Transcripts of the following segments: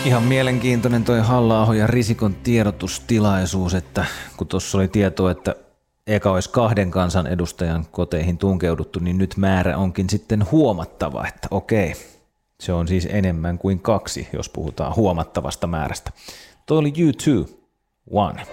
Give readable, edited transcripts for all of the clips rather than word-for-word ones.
Ihan mielenkiintoinen toi Halla-ahon ja Risikon tiedotustilaisuus, että kun tuossa oli tietoa, että eka olisi 2 kansanedustajan koteihin tunkeuduttu, niin nyt määrä onkin sitten huomattava, että okei, se on siis enemmän kuin 2, jos puhutaan huomattavasta määrästä. Toi oli U2, One.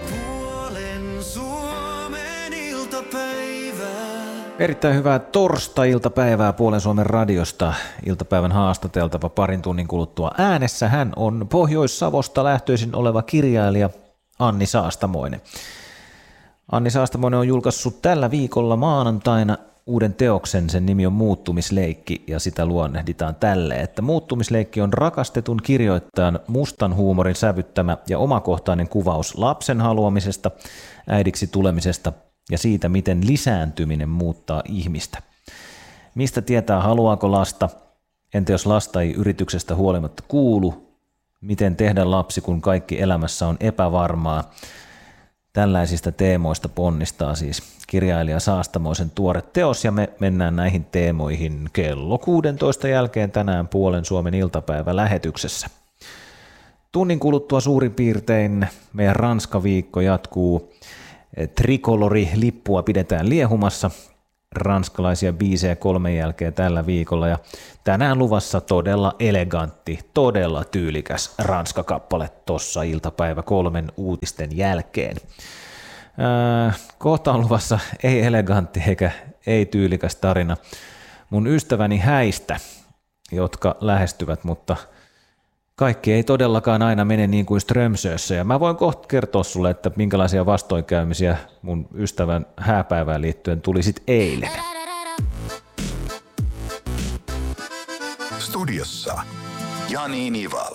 Erittäin hyvää torstai-iltapäivää Puolen Suomen radiosta. Iltapäivän haastateltava parin tunnin kuluttua äänessä. Hän on Pohjois-Savosta lähtöisin oleva kirjailija Anni Saastamoinen. Anni Saastamoinen on julkaissut tällä viikolla maanantaina uuden teoksen. Sen nimi on Muuttumisleikki ja sitä luonnehditaan tälleen, että Muuttumisleikki on rakastetun kirjoittajan mustan huumorin sävyttämä ja omakohtainen kuvaus lapsen haluamisesta, äidiksi tulemisesta ja siitä, miten lisääntyminen muuttaa ihmistä. Mistä tietää, haluaako lasta? Entä jos lasta ei yrityksestä huolimatta kuulu? Miten tehdä lapsi, kun kaikki elämässä on epävarmaa? Tällaisista teemoista ponnistaa siis kirjailija Saastamoisen tuore teos, ja me mennään näihin teemoihin kello 16 jälkeen tänään Puolen Suomen iltapäivälähetyksessä. Tunnin kuluttua suurin piirtein meidän Ranska-viikko jatkuu. Trikolori-lippua pidetään liehumassa, ranskalaisia biisejä 3 jälkeen tällä viikolla, ja tänään luvassa todella elegantti, todella tyylikäs Ranska-kappale tossa iltapäivä 3 uutisten jälkeen. Kohta on luvassa ei elegantti eikä ei tyylikäs tarina mun ystäväni häistä, jotka lähestyvät, mutta kaikki ei todellakaan aina mene niin kuin Strömsössä, ja mä voin kohta kertoa sulle, että minkälaisia vastoinkäymisiä mun ystävän hääpäivään liittyen tuli sit eilen. Studiossa Jani Niva.